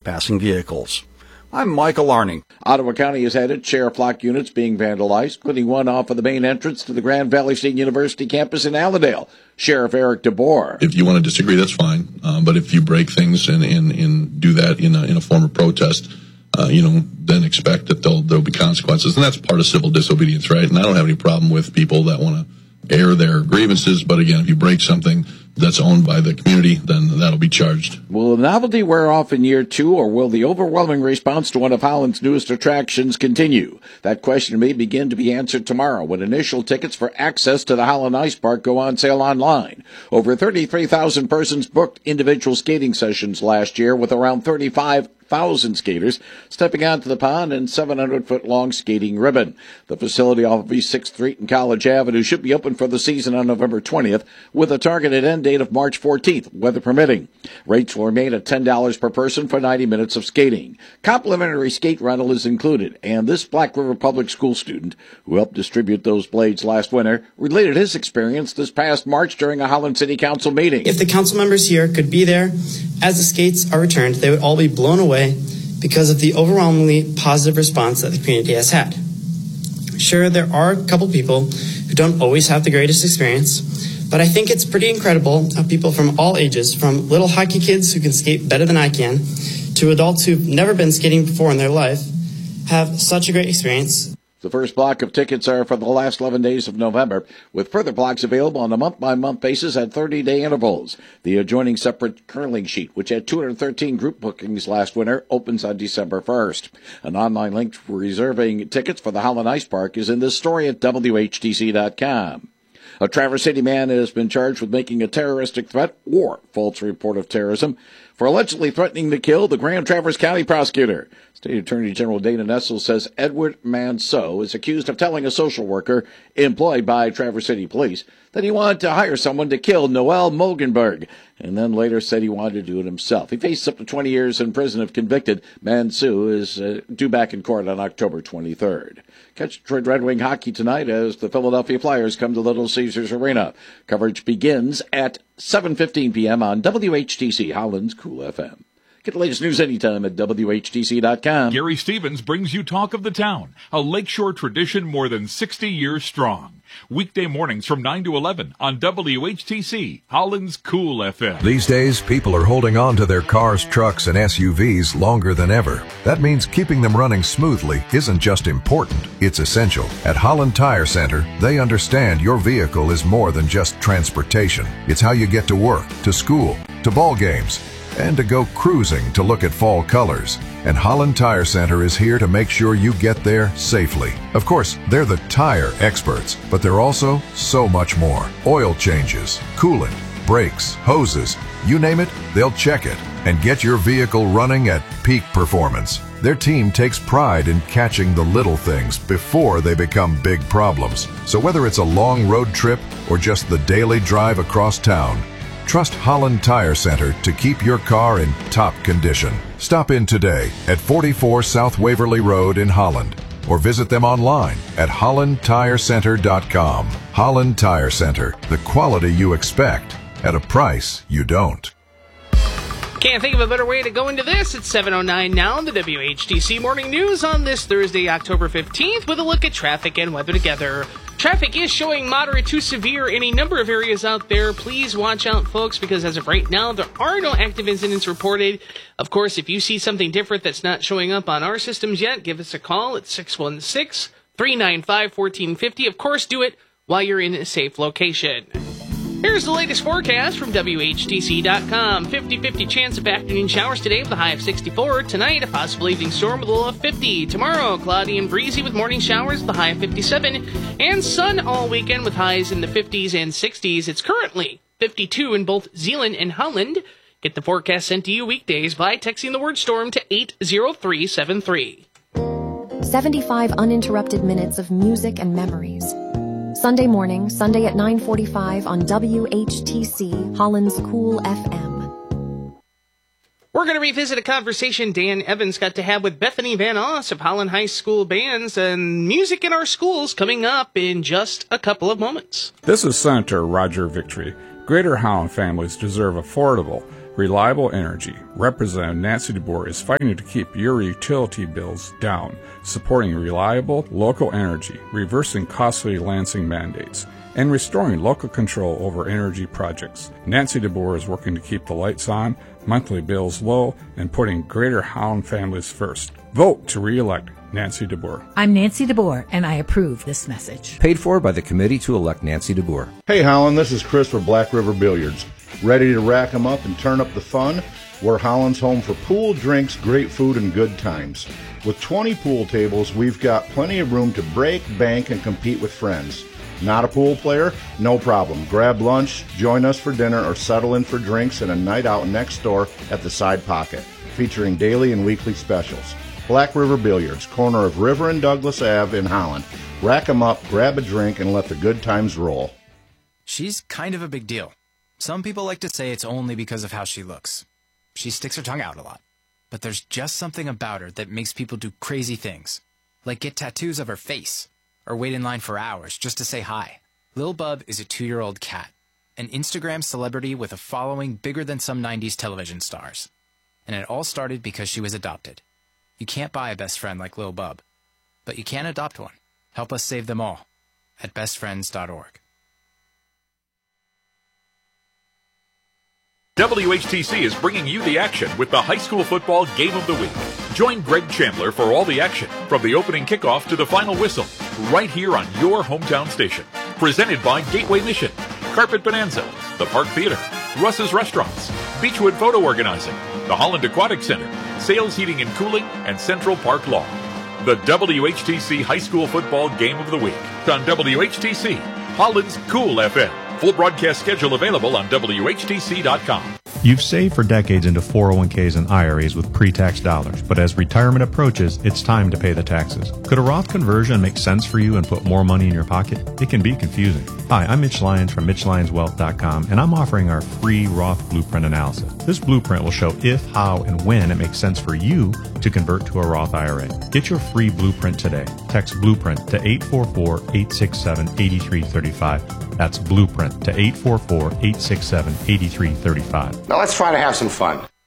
passing vehicles. I'm Michael Arning. Ottawa County has had its share of flock units being vandalized, including one off of the main entrance to the Grand Valley State University campus in Allendale. Sheriff Eric DeBoer. If you want to disagree, that's fine. But if you break things and do that in a form of protest, then expect that there'll be consequences. And that's part of civil disobedience, right? And I don't have any problem with people that want to air their grievances. But again, if you break something that's owned by the community, then that'll be charged. Will the novelty wear off in year 2, or will the overwhelming response to one of Holland's newest attractions continue? That question may begin to be answered tomorrow when initial tickets for access to the Holland Ice Park go on sale online. Over 33,000 persons booked individual skating sessions last year, with around 35,000 skaters stepping onto the pond and 700-foot-long skating ribbon. The facility off of East 6th Street and College Avenue should be open for the season on November 20th, with a targeted end date of March 14th, weather permitting. Rates will remain at $10 per person for 90 minutes of skating. Complimentary skate rental is included, and this Black River Public School student, who helped distribute those blades last winter, related his experience this past March during a Holland City Council meeting. If the council members here could be there as the skates are returned, they would all be blown away because of the overwhelmingly positive response that the community has had. Sure, there are a couple people who don't always have the greatest experience, but I think it's pretty incredible how people from all ages, from little hockey kids who can skate better than I can, to adults who've never been skating before in their life, have such a great experience. The first block of tickets are for the last 11 days of November, with further blocks available on a month-by-month basis at 30-day intervals. The adjoining separate curling sheet, which had 213 group bookings last winter, opens on December 1st. An online link for reserving tickets for the Holland Ice Park is in this story at WHTC.com. A Traverse City man has been charged with making a terroristic threat or false report of terrorism for allegedly threatening to kill the Grand Traverse County prosecutor. State Attorney General Dana Nessel says Edward Manceau is accused of telling a social worker employed by Traverse City Police that he wanted to hire someone to kill Noel Mogenberg, and then later said he wanted to do it himself. He faces up to 20 years in prison if convicted. Manceau is due back in court on October 23rd. Catch Detroit Red Wing hockey tonight as the Philadelphia Flyers come to Little Caesars Arena. Coverage begins at 7:15 p.m. on WHTC, Holland's Cool FM. Get the latest news anytime at WHTC.com. Gary Stevens brings you Talk of the Town, a lakeshore tradition more than 60 years strong. Weekday mornings from 9 to 11 on WHTC, Holland's Cool FM. These days, people are holding on to their cars, trucks, and SUVs longer than ever. That means keeping them running smoothly isn't just important, it's essential. At Holland Tire Center, they understand your vehicle is more than just transportation. It's how you get to work, to school, to ball games, and to go cruising to look at fall colors. And Holland Tire Center is here to make sure you get there safely. Of course, they're the tire experts, but they're also so much more. Oil changes, coolant, brakes, hoses, you name it, they'll check it and get your vehicle running at peak performance. Their team takes pride in catching the little things before they become big problems. So whether it's a long road trip or just the daily drive across town, trust Holland Tire Center to keep your car in top condition. Stop in today at 44 South Waverly Road in Holland, or visit them online at hollandtirecenter.com. Holland Tire Center, the quality you expect at a price you don't. Can't think of a better way to go into this. It's 7:09 now, the WHTC Morning News on this Thursday, October 15th, with a look at traffic and weather together. Traffic is showing moderate to severe in a number of areas out there. Please watch out, folks, because as of right now, there are no active incidents reported. Of course, if you see something different that's not showing up on our systems yet, give us a call at 616-395-1450. Of course, do it while you're in a safe location. Here's the latest forecast from WHTC.com. 50-50 chance of afternoon showers today with a high of 64. Tonight, a possible evening storm with a low of 50. Tomorrow, cloudy and breezy with morning showers with a high of 57. And sun all weekend with highs in the 50s and 60s. It's currently 52 in both Zeeland and Holland. Get the forecast sent to you weekdays by texting the word storm to 80373. 75 uninterrupted minutes of music and memories. Sunday morning, Sunday at 9:45 on WHTC, Holland's Cool FM. We're going to revisit a conversation Dan Evans got to have with Bethany Van Oss of Holland High School Bands and music in our schools coming up in just a couple of moments. This is Senator Roger Victory. Greater Holland families deserve affordable, Reliable Energy. Representative Nancy DeBoer is fighting to keep your utility bills down, supporting reliable local energy, reversing costly Lansing mandates, and restoring local control over energy projects. Nancy DeBoer is working to keep the lights on, monthly bills low, and putting Greater Holland families first. Vote to re-elect Nancy DeBoer. I'm Nancy DeBoer, and I approve this message. Paid for by the committee to elect Nancy DeBoer. Hey Holland, this is Chris for Black River Billiards. Ready to rack 'em up and turn up the fun? We're Holland's home for pool, drinks, great food, and good times. With 20 pool tables, we've got plenty of room to break, bank, and compete with friends. Not a pool player? No problem. Grab lunch, join us for dinner, or settle in for drinks and a night out next door at the Side Pocket, featuring daily and weekly specials. Black River Billiards, corner of River and Douglas Ave in Holland. Rack 'em up, grab a drink, and let the good times roll. She's kind of a big deal. Some people like to say it's only because of how she looks. She sticks her tongue out a lot. But there's just something about her that makes people do crazy things, like get tattoos of her face, or wait in line for hours just to say hi. Lil Bub is a 2-year-old cat, an Instagram celebrity with a following bigger than some 90s television stars. And it all started because she was adopted. You can't buy a best friend like Lil Bub, but you can adopt one. Help us save them all at bestfriends.org. WHTC is bringing you the action with the high school football game of the week. Join Greg Chandler for all the action, from the opening kickoff to the final whistle, right here on your hometown station. Presented by Gateway Mission, Carpet Bonanza, the Park Theater, Russ's Restaurants, Beechwood Photo Organizing, the Holland Aquatic Center, Sales Heating and Cooling, and Central Park Law. The WHTC High School Football Game of the Week on WHTC, Holland's Cool FM. Full broadcast schedule available on WHTC.com. You've saved for decades into 401ks and IRAs with pre-tax dollars, but as retirement approaches, it's time to pay the taxes. Could a Roth conversion make sense for you and put more money in your pocket? It can be confusing. Hi, I'm Mitch Lyons from MitchLyonsWealth.com, and I'm offering our free Roth Blueprint analysis. This blueprint will show if, how, and when it makes sense for you to convert to a Roth IRA. Get your free blueprint today. Text Blueprint to 844-867-8335. That's Blueprint to 844-867-8335. Now let's try to have some fun.